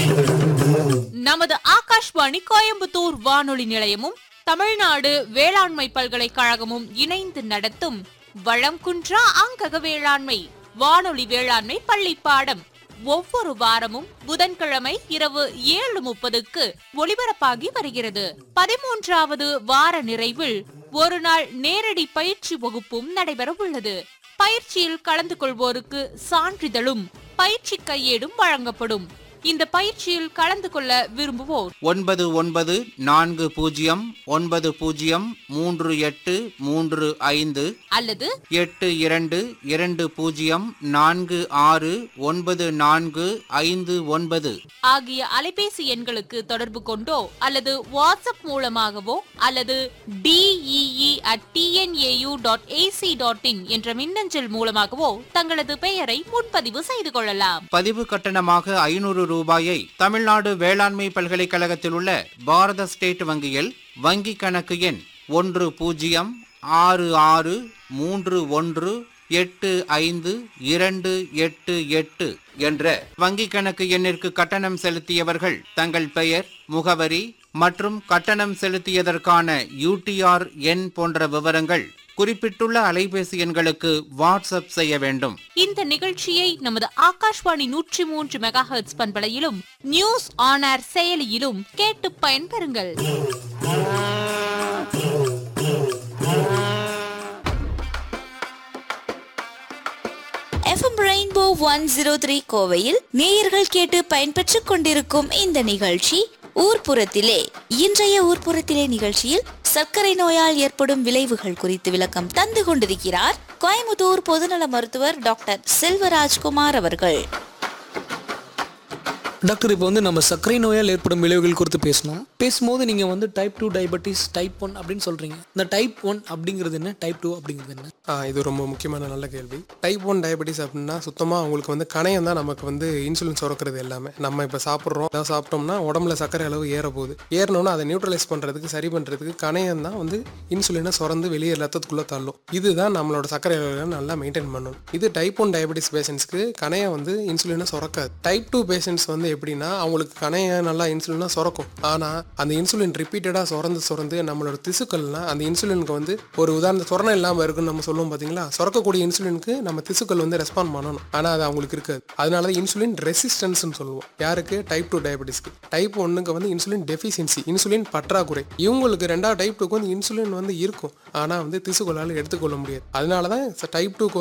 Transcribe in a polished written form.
நமது ஆகாஷ்வாணி கோயம்புத்தூர் வானொலி நிலையமும் தமிழ்நாடு வேளாண்மை பல்கலைக்கழகமும் இணைந்து நடத்தும் வளம் குன்றா அங்கக வேளாண்மை வானொலி வேளாண்மை பள்ளி பாடம் ஒவ்வொரு வாரமும் புதன்கிழமை இரவு 7:30க்கு ஒலிபரப்பாகி வருகிறது. 13வது வார நிறைவில் ஒரு நாள் நேரடி பயிற்சி வகுப்பும் நடைபெற உள்ளது. பயிற்சியில் கலந்து கொள்வோருக்கு சான்றிதழும் பயிற்சி கையேடும் வழங்கப்படும். இந்த பயிற்சியில் கலந்து கொள்ள விரும்புவோர் 9910903835 அல்லது 8224469459 ஆகிய அலைபேசி எண்களுக்கு தொடர்பு கொண்டோ அல்லது வாட்ஸ்அப் மூலமாகவோ அல்லது dee@tnau.ac.in என்ற மின்னஞ்சல் மூலமாகவோ தங்களது பெயரை முன்பதிவு செய்து கொள்ளலாம். பதிவு கட்டணமாக 500 ரூபாயை தமிழ்நாடு வேளாண்மை பல்கலைக்கழகத்தில் உள்ள பாரத ஸ்டேட் வங்கியில் வங்கி கணக்கு எண் 106631852888 என்ற வங்கி கணக்கு எண்ணிற்கு கட்டணம் செலுத்தியவர்கள் தங்கள் பெயர், முகவரி மற்றும் கட்டணம் செலுத்தியதற்கான UTR எண் போன்ற விவரங்கள் குறிப்பிட்டுள்ள அலைபேசி எண்களுக்கு வாட்ஸ்அப் செய்ய வேண்டும். இந்த நிகழ்ச்சியை நமது Akashvani 103 megahertz பண்பலையிலும் news on air செயலியிலும் கேட்டு பயன்பெறுங்கள். FM ரெயின்போ 103 கோவையில் நேயர்கள் கேட்டு பயன்பெற்றுக் கொண்டிருக்கும் இந்த நிகழ்ச்சி ஊர்ப்புறத்திலே. இன்றைய ஊர்ப்புறத்திலே நிகழ்ச்சியில் சர்க்கரை நோயால் ஏற்படும் விளைவுகள் குறித்து விளக்கம் தந்து கொண்டிருக்கிறார் கோயம்புத்தூர் பொதுநல மருத்துவர் டாக்டர் செல்வராஜ்குமார் அவர்கள். டாக்டர், இப்போ நம்ம சர்க்கரை நோயால் ஏற்படும் விளைவுகள் குறித்து பேசும்போது நீங்கள் டைப் 2 டயபெட்டிஸ், டைப் 1 அப்படின்னு சொல்கிறீங்க. இந்த டைப் 1 அப்படிங்கிறது என்ன, டைப் 2 அப்படிங்கிறது என்ன? இது ரொம்ப முக்கியமான நல்ல கேள்வி. டைப் 1 டயபெட்டிஸ் அப்படின்னா சுத்தமாக அவங்களுக்கு கணையம் தான் நமக்கு இன்சுலின் சுரக்கிறது எல்லாமே. நம்ம இப்போ சாப்பிட்றோம், ஏதாவது சாப்பிட்டோம்னா உடம்புல சர்க்கரை அளவு ஏற போகுது. ஏறினோன்னா அதை நியூட்ரலைஸ் பண்ணுறதுக்கு, சரி பண்ணுறதுக்கு கணையம் தான் இன்சுலினை சுரந்து வெளியே ரத்தத்துக்குள்ளே தள்ளும். இதுதான் நம்மளோட சர்க்கரை அளவு நல்லா மெயின்டைன் பண்ணும். இது டைப் 1 டயபெட்டிஸ் பேஷண்ட்ஸ்க்கு கணையம் இன்சுலினை சுரக்காது. டைப் 2 பேஷண்ட்ஸ் எப்படின்னா அவங்களுக்கு கணையம் நல்லா இன்சுலினா சுரக்கும். ஆனால் அந்த இன்சுலின் ரிப்பீட்டடாக சுரந்து நம்மளோட திசுக்கள்லாம் அந்த இன்சுலினுக்கு ஒரு உதாரண சுரணம் இல்லாமல் இருக்குன்னு நம்ம சொல்லுவோம் பார்த்தீங்களா. சுரக்கக்கூடிய இன்சுலினுக்கு நம்ம திசுக்கள் ரெஸ்பாண்ட் பண்ணணும். ஆனால் அது அவங்களுக்கு இருக்காது. அதனால தான் இன்சுலின் ரெசிஸ்டன்ஸ்னு சொல்லுவோம். யாருக்கு? டைப் 2 டயபெட்டிஸ்க்கு. டைப் 1க்கு இன்சுலின் டெஃபிஷியன்சி, இன்சுலின் பற்றாக்குறை. இவங்களுக்கு ரெண்டாவது டைப் 2க்கு இன்சுலின் இருக்கும். ஆனால் திசுக்களால் எடுத்துக்கொள்ள முடியாது. அதனால தான் டைப் 2க்கு